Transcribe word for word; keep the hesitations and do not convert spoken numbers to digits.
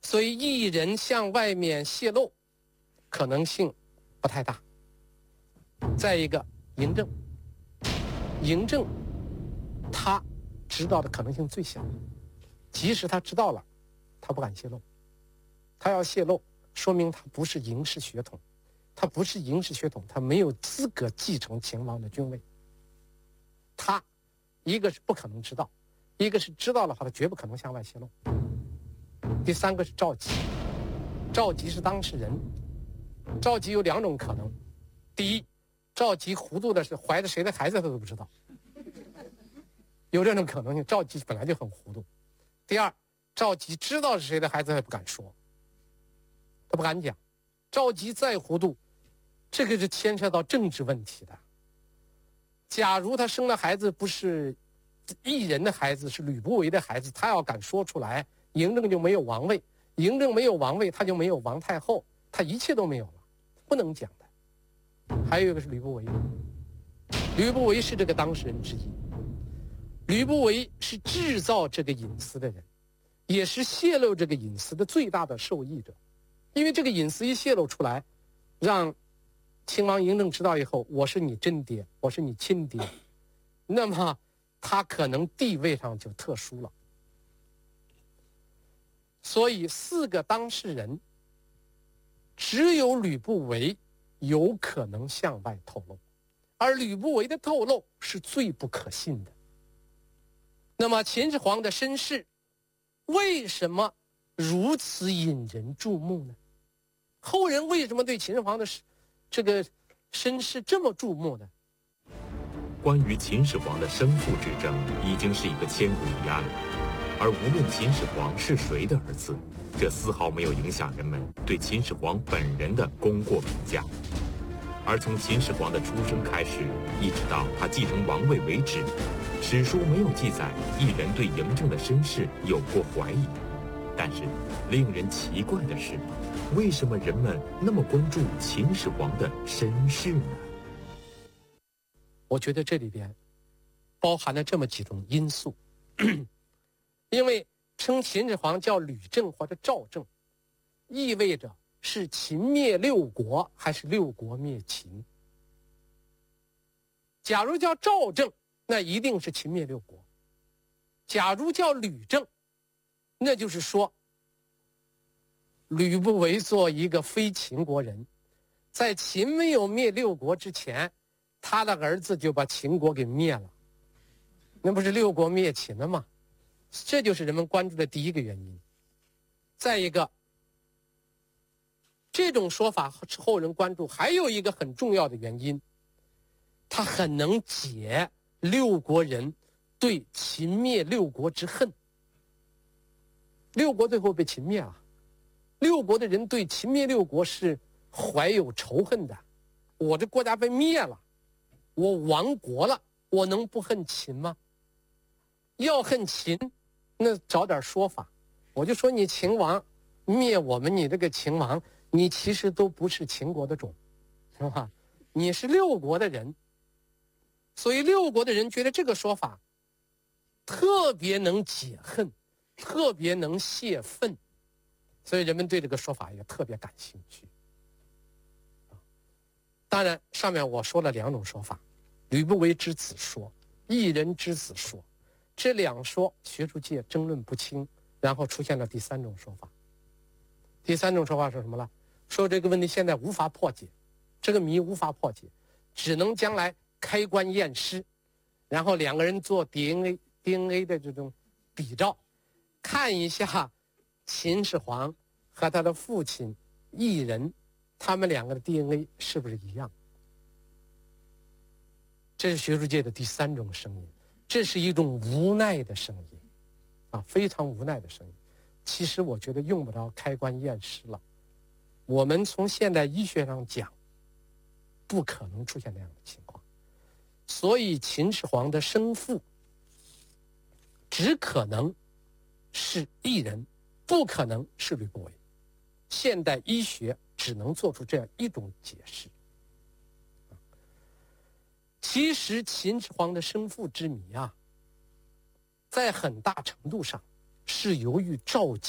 所以一人向外面泄露可能性不太大。再一个，嬴政，嬴政他知道的可能性最小，即使他知道了，他不敢泄露。他要泄露，说明他不是嬴氏血统，他不是嬴氏血统，他没有资格继承秦王的君位。他一个是不可能知道，一个是知道的话，他绝不可能向外泄露。第三个是赵佶，赵佶是当事人。赵佶有两种可能：第一，赵佶糊涂的是怀着谁的孩子他都不知道，有这种可能性，赵佶本来就很糊涂。第二，赵佶知道是谁的孩子他也不敢说，他不敢讲。赵佶再糊涂，这个是牵涉到政治问题的。假如他生的孩子不是异人的孩子，是吕不韦的孩子，他要敢说出来，嬴政就没有王位，嬴政没有王位，他就没有王太后，他一切都没有了，不能讲的。还有一个是吕不韦，吕不韦是这个当事人之一，吕不韦是制造这个隐私的人，也是泄露这个隐私的最大的受益者。因为这个隐私一泄露出来，让秦王嬴政知道以后，我是你真爹，我是你亲爹，那么他可能地位上就特殊了。所以四个当事人，只有吕不韦有可能向外透露，而吕不韦的透露是最不可信的。那么秦始皇的身世为什么如此引人注目呢？后人为什么对秦始皇的这个身世这么注目呢？ 关于秦始皇的生父之争已经是一个千古疑案了，而无论秦始皇是谁的儿子，这丝毫没有影响人们对秦始皇本人的功过评价。而从秦始皇的出生开始，一直到他继承王位为止，史书没有记载一人对嬴政的身世有过怀疑。但是令人奇怪的是，为什么人们那么关注秦始皇的身世呢？ 我觉得这里边包含了这么几种因素。因为称秦始皇叫吕政或者赵政，意味着是秦灭六国还是六国灭秦。假如叫赵政，那一定是秦灭六国；假如叫吕政，那就是说吕不韦做一个非秦国人，在秦没有灭六国之前，他的儿子就把秦国给灭了，那不是六国灭秦了吗？这就是人们关注的第一个原因。再一个，这种说法后人关注还有一个很重要的原因，他很能解六国人对秦灭六国之恨。六国最后被秦灭了，六国的人对秦灭六国是怀有仇恨的。我这国家被灭了，我亡国了，我能不恨秦吗？要恨秦，那找点说法。我就说你秦王灭我们，你这个秦王，你其实都不是秦国的种，是吧？你是六国的人。所以六国的人觉得这个说法特别能解恨，特别能泄愤，所以人们对这个说法也特别感兴趣。当然上面我说了两种说法，吕不韦之子说，异人之子说，这两说学术界争论不清，然后出现了第三种说法。第三种说法是什么呢？说这个问题现在无法破解，这个谜无法破解，只能将来开棺验尸，然后两个人做 D N A D N A 的这种比照，看一下秦始皇和他的父亲异人，他们两个的 D N A 是不是一样。这是学术界的第三种声音，这是一种无奈的声音啊，非常无奈的声音。其实我觉得用不着开棺验尸了，我们从现代医学上讲，不可能出现那样的情况。所以秦始皇的生父只可能是异人，不可能是吕不韦。现代医学只能做出这样一种解释。其实秦始皇的生父之谜啊，在很大程度上是由于赵